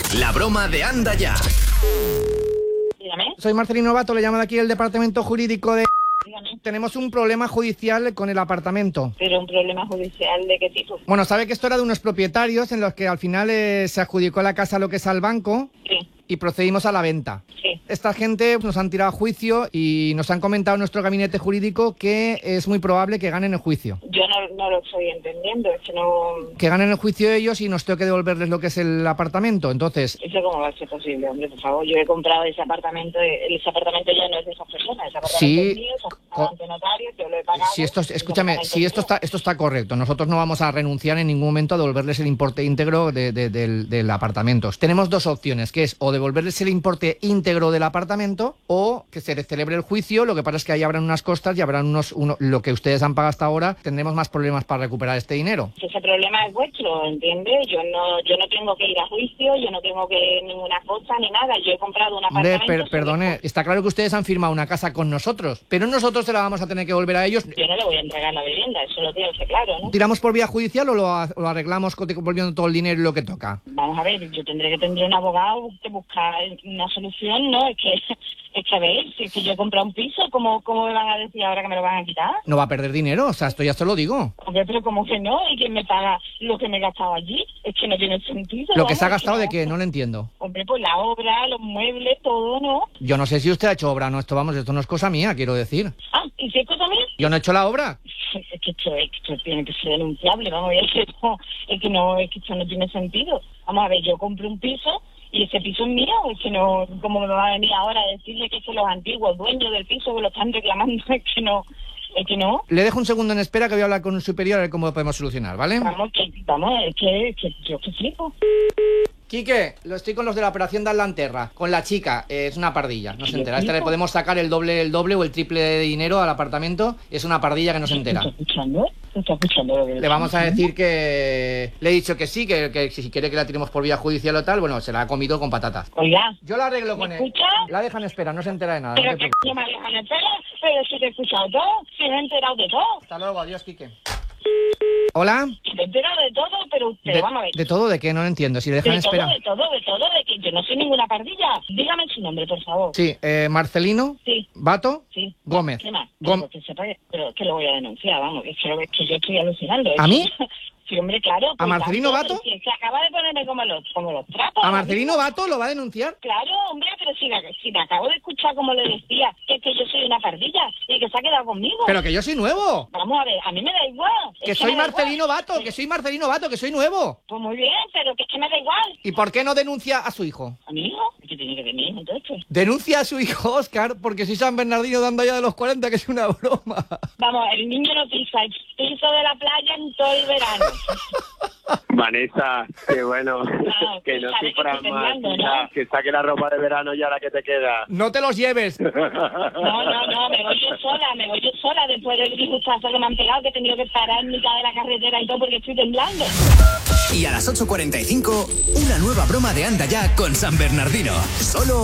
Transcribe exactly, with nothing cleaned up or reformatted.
La broma de Anda Ya. Dígame. Soy Marcelino Bato, le llamo de aquí el departamento jurídico de... Dígame. Tenemos un problema judicial con el apartamento. ¿Pero un problema judicial de qué tipo? Bueno, sabe que esto era de unos propietarios en los que al final eh, se adjudicó la casa lo que es al banco Sí, y procedimos a la venta. sí. Esta gente nos han tirado a juicio y nos han comentado en nuestro gabinete jurídico que es muy probable que ganen el juicio. Yo no, no lo estoy entendiendo, es que no... Que ganen el juicio ellos y nos tengo que devolverles lo que es el apartamento. Entonces, ¿Eso cómo va a ser posible, hombre? Por favor, yo he comprado ese apartamento, ese apartamento ya no es de esas personas, ese apartamento Sí, es mío, se ha co- pagado ante notario, yo lo he pagado... si esto, ese escúchame, apartamento si es esto mío. está, esto está correcto, nosotros no vamos a renunciar en ningún momento a devolverles el importe íntegro de- de- del, del apartamento. Tenemos dos opciones, que es o devolverles el importe íntegro del apartamento o que se celebre el juicio. Lo que pasa es que ahí habrán unas costas y habrán unos, uno, lo que ustedes han pagado hasta ahora, tendremos más problemas para recuperar este dinero. Ese problema es vuestro, ¿entiendes? Yo no yo no tengo que ir a juicio, yo no tengo que ninguna cosa ni nada. Yo he comprado un Hombre, apartamento... per- perdone, está claro que ustedes han firmado una casa con nosotros, pero nosotros se la vamos a tener que devolver a ellos. Yo no le voy a entregar la vivienda, eso lo tengo que ser claro, ¿no? ¿Tiramos por vía judicial o lo, a- o lo arreglamos co- devolviendo todo el dinero y lo que toca? Vamos a ver, yo tendré que tener un abogado que buscar una solución, ¿no? Es que, es que a ver, si es que yo he comprado un piso, ¿cómo, ¿cómo me van a decir ahora que me lo van a quitar? No va a perder dinero, o sea, esto ya se lo digo. Hombre, pero como que no, y quién me paga lo que me he gastado allí, es que no tiene sentido. Lo que vamos, se ha es gastado de no. qué, no lo entiendo. Hombre, pues la obra, los muebles, todo, ¿no? Yo no sé si usted ha hecho obra, no, esto vamos, esto no es cosa mía, quiero decir. Ah, ¿y si es cosa mía? Yo no he hecho la obra. Es que esto, es que esto tiene que ser denunciable, vamos, es que no, es que no, es que esto no tiene sentido. Vamos a ver, yo compré un piso y ese piso es mío, es que no, ¿cómo me va a venir ahora a decirle que son los antiguos dueños del piso que lo están reclamando? Es que no, es que no. Le dejo un segundo en espera que voy a hablar con un superior a ver cómo lo podemos solucionar, ¿vale? Vamos, que, vamos, es que, es que yo que flipo. Quique, lo estoy con los de la operación de Atlanterra, con la chica, eh, es una pardilla, no se entera. A esta le podemos sacar el doble, el doble o el triple de dinero al apartamento, es una pardilla que no se entera. ¿Estás escuchando? ¿Estás escuchando lo que Le vamos a decir que... Le he dicho que sí, que, que si quiere que la tiremos por vía judicial o tal, bueno, se la ha comido con patatas. Oiga, Yo la arreglo ¿me con él. escucha? La dejan en espera, no se entera de nada. No Pero te que preocupes. no me dejan entera, pero si te he escuchado todo, si me he enterado de todo. Hasta luego, adiós, Quique. ¿Hola? Me he enterado de todo, pero usted, ¿De, vamos a ver. ¿De todo? ¿De qué? No lo entiendo. Si le dejan en De todo, espera. de todo, de todo, de que yo no soy ninguna pardilla. Dígame su nombre, por favor. Sí, eh, Marcelino, Sí, Bato, sí. Gómez. ¿Qué más? Gom- Pero que sepa que, pero que lo voy a denunciar, vamos. Es que, lo- es que yo estoy alucinando. es ¿A que- mí? Sí, hombre, claro. ¿A Marcelino tanto, Bato? pero si es que acaba de ponerme como los, como los trapos. ¿A ahora Marcelino mismo. Bato lo va a denunciar? Claro, hombre, pero si, la- si me acabo de escuchar como le decía, que es que yo soy una pardilla y que se ha quedado conmigo. Pero que yo soy nuevo. Vamos a ver, a mí me da igual. es Que me soy da igual. Marcelino Bato, que soy Marcelino Bato, que soy nuevo. Pues muy bien, pero que es que me da igual. ¿Y por qué no denuncia a su hijo? ¿A mi hijo? ¿Qué tiene que ver mi hijo entonces? Denuncia a su hijo, Óscar, porque soy San Bernardino dando ya de los cuarenta, que es una broma. Vamos, el niño no pisa el piso de la playa en todo el verano. Vanessa, qué bueno, Claro, que no sabes que sufras estoy más, temblando, hija, ¿no? que saque la ropa de verano ya la que te queda. No te los lleves. No, no, no, me voy yo sola, me voy yo sola después del disgustazo que me han pegado, que he tenido que parar en mitad de la carretera y todo porque estoy temblando. Y a las ocho cuarenta y cinco, una nueva broma de Anda Ya con San Bernardino. Solo